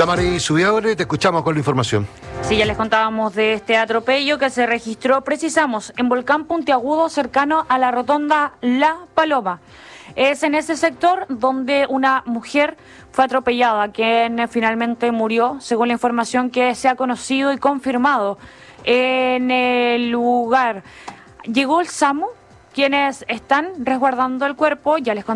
Tamari Subiabre, te escuchamos con la información. Sí, ya les contábamos de este atropello que se registró, precisamos, en Volcán Puntiagudo, cercano a la rotonda La Paloma. Es en ese sector donde una mujer fue atropellada, quien finalmente murió, según la información que se ha conocido y confirmado en el lugar. Llegó el SAMU, quienes están resguardando el cuerpo, ya les